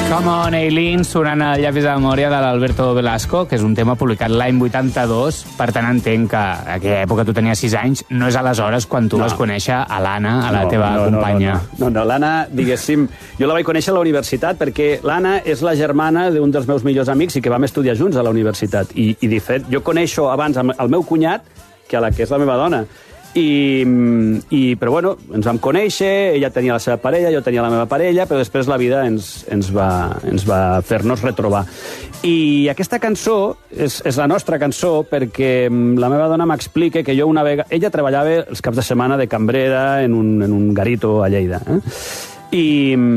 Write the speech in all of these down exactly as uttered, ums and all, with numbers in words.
Come on, Eileen, sonant el llapis de memòria de l'Alberto Velasco, que és un tema publicat l'any vuitanta-dos, per tant entenc que a aquella època tu tenies sis anys, no és aleshores quan tu no. vas conèixer a l'Anna, a la no, teva no, companya. No, no, no, no. l'Anna, diguéssim, jo la vaig conèixer a la universitat perquè l'Anna és la germana d'un dels meus millors amics i que vam estudiar junts a la universitat. I, i de fet, jo coneixo abans el meu cunyat que a la que és la meva dona. I, i, però bueno, ens vam conèixer, ella tenia la seva parella, jo tenia la meva parella, però després la vida ens, ens va, ens va fer-nos retrobar. I aquesta cançó és, és la nostra cançó perquè la meva dona m'explica que jo una vegada... Ella treballava els caps de setmana de cambrera en un, en un garito a Lleida. Eh? I,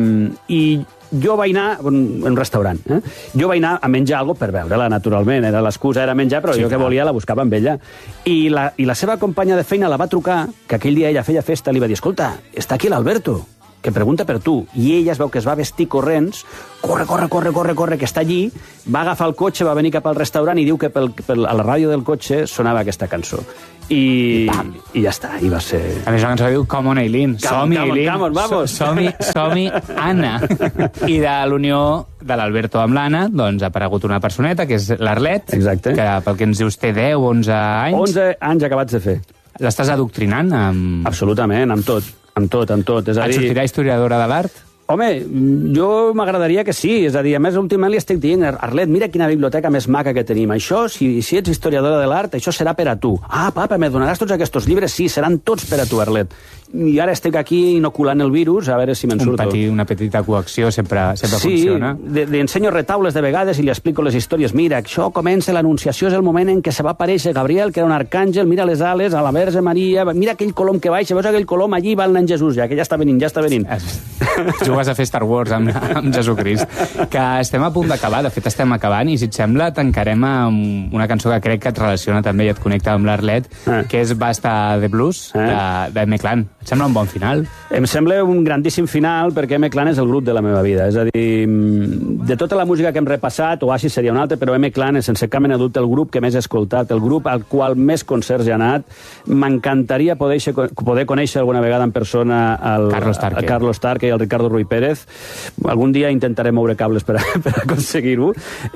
i jo vaig anar a un, un restaurant. Eh? Jo vaig anar a menjar alguna per veure-la, naturalment. Era l'excusa, era menjar, però sí, jo que volia la buscava amb ella. I la, I la seva companya de feina la va trucar, que aquell dia ella feia festa, li va dir, escolta, està aquí l'Alberto, que pregunta per tu. I ella es veu que es va vestir corrents, corre, corre, corre, corre, corre, que està allí, va agafar el cotxe, va venir cap al restaurant i diu que pel, pel, a la ràdio del cotxe sonava aquesta cançó. I, I, i ja està, i va ser... A més, la cançó diu Come on, Eileen. Som-hi, Eileen. Come on, vamos. Som-hi, som-hi, Anna. I de l'unió de l'Alberto amb l'Anna, doncs ha aparegut una personeta, que és l'Arlet, exacte, que pel que ens dius té deu, onze anys. onze anys acabats de fer. L'estàs adoctrinant amb... Absolutament, amb tot, amb tot, amb tot. És a dir... Et sortirà historiadora de l'art? Home, jo m'agradaria que sí. És a dir, a més, últimament li estic dient, Arlet, mira quina biblioteca més maca que tenim. Això, si, si ets historiadora de l'art, això serà per a tu. Ah, papa, me donaràs tots aquests llibres? Sí, seran tots per a tu, Arlet. I ara estic aquí inoculant el virus, a veure si me'n surto. Petit, una petita coacció sempre, sempre sí, funciona. Sí, li ensenyo retaules de vegades i li explico les històries. Mira, això comença, l'anunciació és el moment en què se va aparèixer Gabriel, que era un arcàngel, mira les ales, a la Verge Maria, mira aquell colom que baixa, veus aquell colom, allí va el nen Jesús, ja, que ja està venint, ja està venint. Jugues a fer Star Wars amb, amb Jesucrist. Que estem a punt d'acabar, de fet estem acabant, i si et sembla tancarem amb una cançó que crec que et relaciona també i et connecta amb l'Arlet, eh. que és Basta de Blues, eh. de, de M-Clan. Et sembla un bon final? Em sembla un grandíssim final perquè M-Clan és el grup de la meva vida. És a dir, de tota la música que hem repassat, Oasis seria un altre, però M-Clan és sense cap mena de dubte el grup que més he escoltat, el grup al qual més concerts he anat. M'encantaria poder, poder conèixer alguna vegada en persona el Carlos Tarque, el Carlos Tarque i el Ricardo Ruiz Pérez. Algun dia intentaré moure cables per, a, per aconseguir-ho.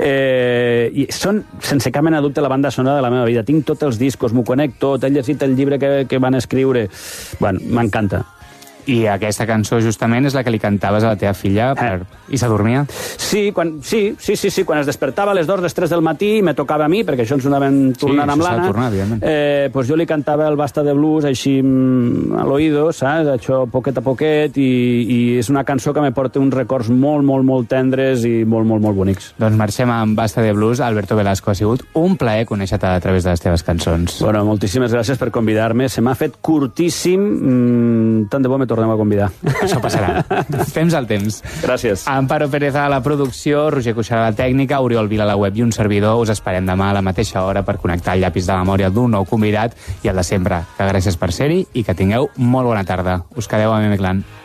Eh, i són, sense cap mena de dubte, la banda sonora de la meva vida. Tinc tots els discos, m'ho conec tot, he llegit el llibre que, que van escriure. Bueno, m'encanta. I aquesta cançó, justament, és la que li cantaves a la teva filla per... eh. i s'adormia? Sí, quan... sí, sí, sí, sí, quan es despertava a les dos, les tres del matí, me tocava a mi, perquè això ens ho anaven tornant sí, amb l'Anna. Tornar, eh, pues jo li cantava el Basta de Blues així a l'oïdo, saps? Això poquet a poquet, i, i és una cançó que me porta uns records molt, molt, molt tendres i molt, molt, molt bonics. Doncs marxem amb Basta de Blues. Alberto Velasco, ha sigut un plaer conèixer-te a través de les teves cançons. Bueno, moltíssimes gràcies per convidar-me. Se m'ha fet curtíssim. Mm, tant de bo me tornem a convidar. Això passarà. Temps al temps. Gràcies. Amparo Pérez a la producció, Roger Cuixart a la tècnica, Oriol Vila a la web i un servidor. Us esperem demà a la mateixa hora per connectar el llapis de memòria d'un nou convidat i el de sempre. Que gràcies per ser-hi i que tingueu molt bona tarda. Us quedeu amb M-Clan.